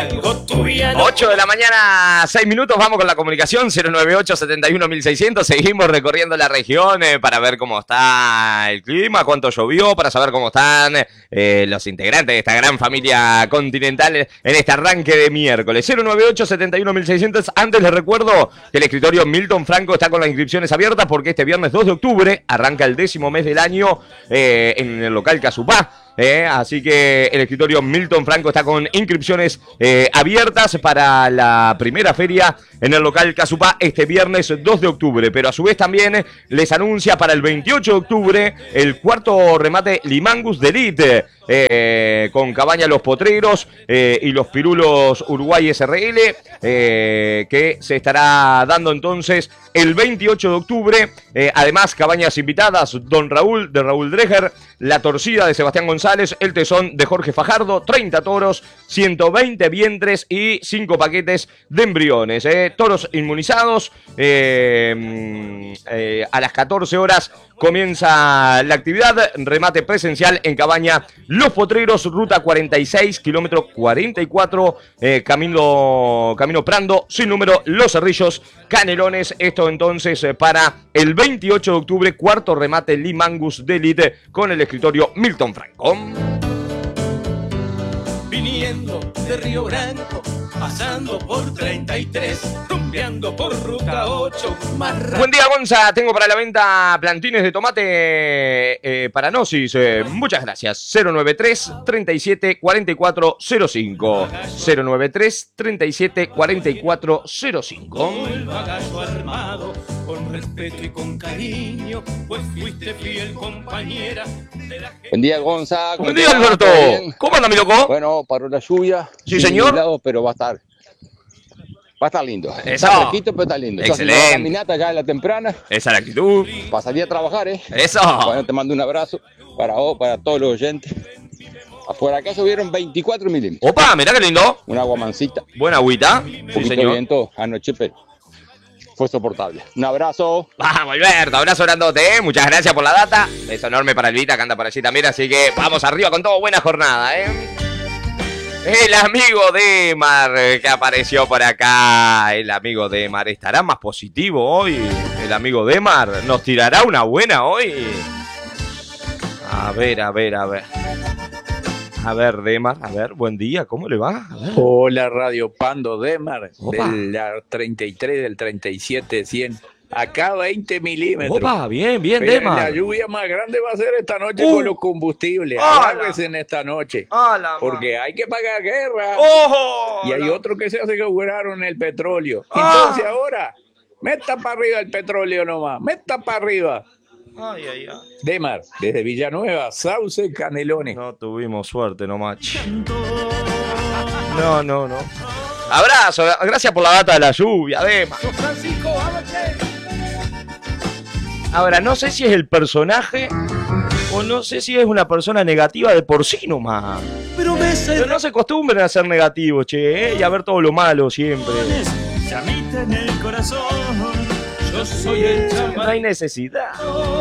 8 de la mañana, 6 minutos, vamos con la comunicación, 098-71-1600, seguimos recorriendo la región para ver cómo está el clima, cuánto llovió, para saber cómo están los integrantes de esta gran familia continental en este arranque de miércoles. 098-71-1600, antes les recuerdo que el escritorio Milton Franco está con las inscripciones abiertas porque este viernes 2 de octubre arranca el 10º mes del año en el local Casupá. Así que el escritorio Milton Franco está con inscripciones abiertas para la primera feria en el local Casupá este viernes 2 de octubre. Pero a su vez también les anuncia para el 28 de octubre el cuarto remate Limangus de Elite con Cabaña Los Potreros y los Pirulos Uruguay SRL que se estará dando entonces el 28 de octubre. Además, cabañas invitadas, Don Raúl de Raúl Dreger, La Torcida de Sebastián González, El Tesón de Jorge Fajardo, 30 toros, 120 vientres y 5 paquetes de embriones. Toros inmunizados. A las 14 horas comienza la actividad. Remate presencial en Cabaña Los Potreros, ruta 46, kilómetro 44, camino Prando, sin número, Los Cerrillos, Canelones. Esto entonces para el 28 de octubre, cuarto remate Limangus de Elite con el escritorio Milton Franco. Viniendo de Río Branco, pasando por 33, rumbeando por ruta 8, más rápido. Buen día, Gonza. Tengo para la venta plantines de tomate para Gnosis. Muchas gracias. 093 37 44 05. 093 37 44 05. El bagazo armado, con respeto y con cariño, pues fuiste fiel compañera de la gente. Buen día, Gonza. Buen día, Alberto. ¿Cómo anda, mi loco? Bueno, paró la lluvia. Sí, señor. Lado, pero va a estar lindo. Eso. Está fresquito, pero está lindo. Excelente. Entonces, caminata ya en la temprana. Esa es la actitud. Para salir a trabajar, Eso. Bueno, te mando un abrazo para vos, para todos los oyentes. Afuera acá subieron 24 milímetros. Opa, mirá qué lindo. Una aguamancita. Buena agüita. Un Sí, poquito de señor. viento anoche, pero fue soportable. Un abrazo. Vamos, Alberto, abrazo grandote, Muchas gracias por la data. Beso enorme para Elvita, que anda por allí también. Así que vamos arriba con todo. Buena jornada, El amigo Demar que apareció por acá. El amigo Demar estará más positivo hoy. El amigo Demar nos tirará una buena hoy. A ver. A ver, Demar, buen día, ¿cómo le va? Hola, Radio Pando Demar, Opa. del 33, del 37, 100. Acá 20 milímetros. Opa, bien, Pero Demar. la lluvia más grande va a ser esta noche con los combustibles. ¡Hala! Agárrense en esta noche. ¡Hala, Porque hay que pagar guerra. ¡Ojo! Y hay otros que se aseguraron el petróleo. ¡Ah! Entonces ahora, meta para arriba el petróleo nomás. Meta para arriba. Ay. Demar, desde Villanueva, Sauce, Canelones. No tuvimos suerte nomás. No. Abrazo, gracias por la data de la lluvia, Demar. Ahora, no sé si es el personaje o no sé si es una persona negativa de por sí nomás. Pero no se acostumbren a ser negativos, che, y a ver todo lo malo siempre. Llamita en el corazón, yo soy el No chamán. hay necesidad.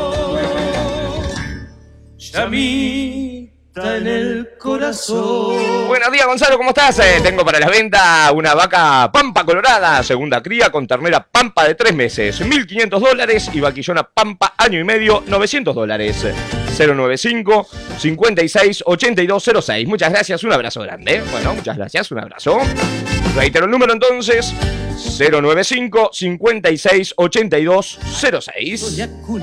Llamita en el corazón. Buenos días, Gonzalo, ¿cómo estás? Tengo para la venta una vaca Pampa Colorada, segunda cría con ternera Pampa de 3 meses, $1.500 y vaquillona Pampa año y medio, $900. 095 56 82 06. Muchas gracias, un abrazo grande. Bueno, muchas gracias, un abrazo. Reitero el número entonces, 095 56 82 06.